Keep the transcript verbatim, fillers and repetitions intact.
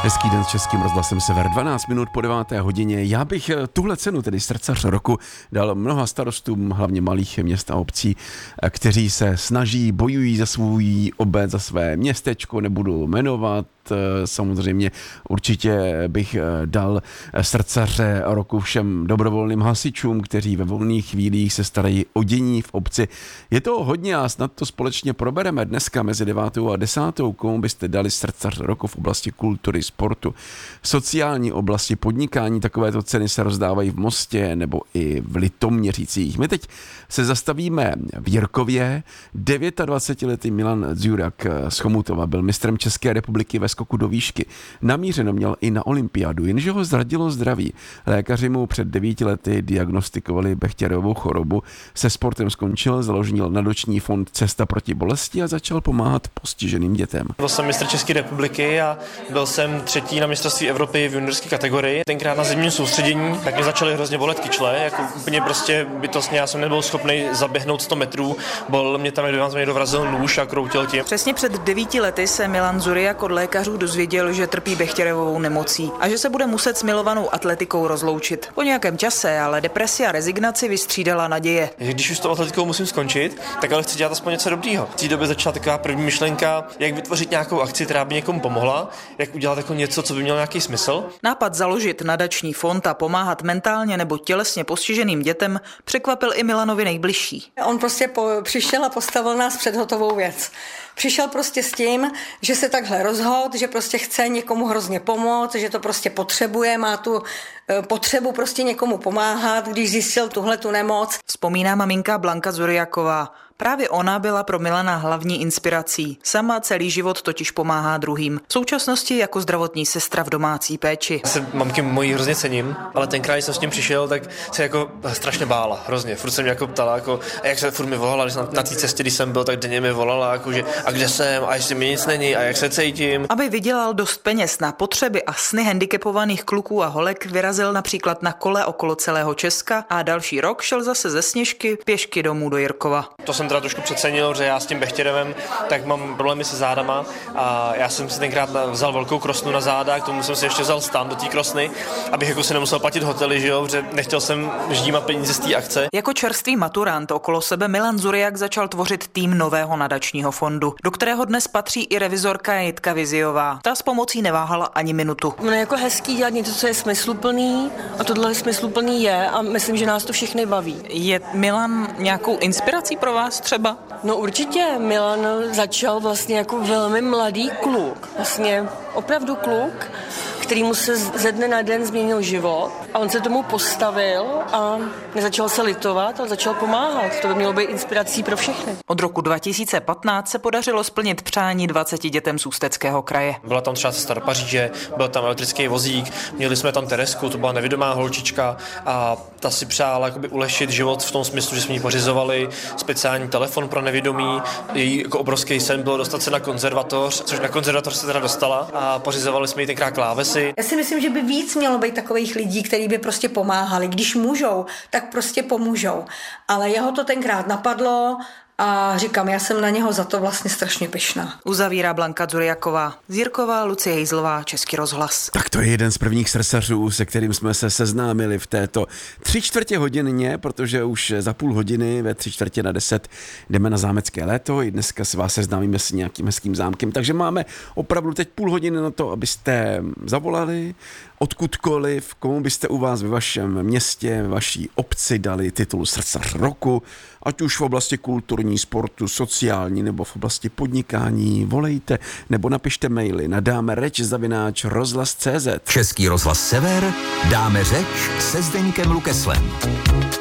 Hezký den s Českým rozhlasem Sever, dvanáct minut po deváté hodině. Já bych tuhle cenu, tedy srdcař roku, dal mnoha starostům, hlavně malých měst a obcí, kteří se snaží, bojují za svůj obec, za své městečko, nebudu jmenovat. Samozřejmě určitě bych dal srdcaře roku všem dobrovolným hasičům, kteří ve volných chvílích se starají o dění v obci. Je to hodně a snad to společně probereme dneska mezi devátou a desátou. Komu byste dali srdcař roku v oblasti kultury, sportu, sociální oblasti, podnikání? Takovéto ceny se rozdávají v Mostě nebo i v Litoměřicích. My teď se zastavíme v Jirkově. dvacetidevětiletý Milan Dzurak z Chomutova byl mistrem České republiky ve skoku do výšky. Namířeno měl i na olympiádu, jenže ho zradilo zdraví. Lékaři mu před devíti lety diagnostikovali Bechterevovu chorobu. Se sportem skončil, založil nadační fond Cesta proti bolesti a začal pomáhat postiženým dětem. Byl jsem mistr České republiky a byl jsem třetí na mistrovství Evropy v juniorské kategorii. Tenkrát na zimním soustředění, tak mě začaly hrozně bolet kyčle, jako úplně prostě bytostně, já jsem nebyl schopný zaběhnout sto metrů, bolel mě tam, kdyby mě dovrazil nůž a kroutil tím. Přesně před devíti lety se Milan Dzurak od lékařů dozvěděl, že trpí Bechterovou nemocí a že se bude muset s milovanou atletikou rozloučit. Po nějakém čase ale depresi a rezignaci vystřídala naděje. Když už s tou atletikou musím skončit, tak ale chci dělat aspoň něco dobrýho. V té době začala taková první myšlenka, jak vytvořit nějakou akci, která by někomu pomohla, jak udělat jako něco, co by mělo nějaký smysl. Nápad založit nadační fond a pomáhat mentálně nebo tělesně postiženým dětem překvapil i Milanovi nejbližší. On prostě po, přišel a postavil nás před hotovou věc. Přišel prostě s tím, že se takhle rozhodl, že prostě chce někomu hrozně pomoct, že to prostě potřebuje, má tu e, potřebu prostě někomu pomáhat, když zjistil tuhle tu nemoc. Vzpomíná maminka Blanka Dzuriaková. Právě ona byla pro Milana hlavní inspirací. Sama celý život totiž pomáhá druhým. V současnosti jako zdravotní sestra v domácí péči. Já se mamky mojí hrozně cením, ale tenkrát, když jsem s tím přišel, tak se jako strašně bála, hrozně. Furt se mě jako ptala, jako, a jak se furt mi volala, když na, na té cestě, když jsem byl, tak denně mi volala, jako, že a kde jsem, a jestli mi nic není, a jak se cítím. Aby vydělal dost peněz na potřeby a sny handicapovaných kluků a holek, vyrazil například na kole okolo celého Česka a další rok šel zase ze Sněžky pěšky domů do Jirkova. To jsem teda trošku přecenil, že já s tím Bechterevem tak mám problémy se zádama a já jsem si tenkrát vzal velkou krosnu na záda, k tomu jsem si ještě vzal stan do té krosny, abych jako si nemusel platit hotely, že jo, protože nechtěl jsem ždímat peníze z té akce. Jako čerstvý maturant okolo sebe Milan Dzurak začal tvořit tým nového nadačního fondu, do kterého dnes patří i revizorka Jitka Viziová. Ta s pomocí neváhala ani minutu. No, jako hezký dělat něco, co je smysluplný, a tohle smysluplný je a myslím, že nás to všechny baví. Je Milan nějakou inspirací pro vás třeba? No určitě, Milan začal vlastně jako velmi mladý kluk, vlastně opravdu kluk, kterýmu se ze dne na den změnil život a on se tomu postavil a nezačal se litovat, ale začal pomáhat. To by mělo být inspirací pro všechny. Od roku dva tisíce patnáct se podařilo splnit přání dvaceti dětem z Ústeckého kraje. Byla tam třeba cesta do Paříže, byl tam elektrický vozík, měli jsme tam Teresku, to byla nevidomá holčička a ta si přála jakoby ulehčit život v tom smyslu, že jsme jí pořizovali speciální telefon pro nevidomí. Její jako obrovský sen bylo dostat se na konzervatoř, což na konzervatoř se teda dostala a pořizovali jsme jí tenkrát klávesy. Já si myslím, že by víc mělo být takových lidí, kteří by prostě pomáhali. Když můžou, tak prostě pomůžou. Ale jeho to tenkrát napadlo a říkám, já jsem na něho za to vlastně strašně pyšná. Uzavírá Blanka Dzuriaková. Z Jirkova, Lucie Hejzlová, Český rozhlas. Tak to je jeden z prvních srdcařů, se kterým jsme se seznámili v této tři čtvrtě hodině, protože už za půl hodiny ve tři čtvrtě na deset jdeme na zámecké léto. I dneska se vás seznámíme s nějakým hezkým zámkem, takže máme opravdu teď půl hodiny na to, abyste zavolali odkudkoliv, komu byste u vás ve vašem městě, ve vaší obci dali titul srdcař roku, ať už v oblasti kulturní, sportu, sociální nebo v oblasti podnikání. Volejte nebo napište maily na dáme reč zavináč rozhlas tečka cé zet. Český rozhlas Sever, dáme řeč se Zdeňkem Lukeslem.